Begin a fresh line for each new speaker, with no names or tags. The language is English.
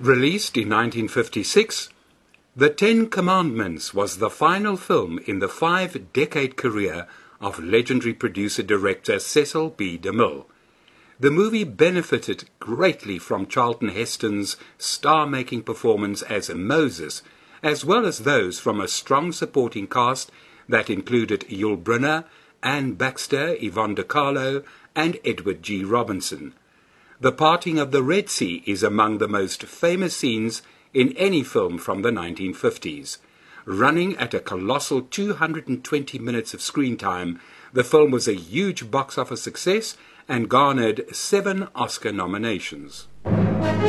Released in 1956, The Ten Commandments was the final film in the 5-decade career of legendary producer-director Cecil B. DeMille. The movie benefited greatly from Charlton Heston's star-making performance as Moses, as well as those from a strong supporting cast that included Yul Brynner, Anne Baxter, Yvonne De Carlo, and Edward G. Robinson. The parting of the Red Sea is among the most famous scenes in any film from the 1950s. Running at a colossal 220 minutes of screen time, the film was a huge box office success and garnered 7 Oscar nominations.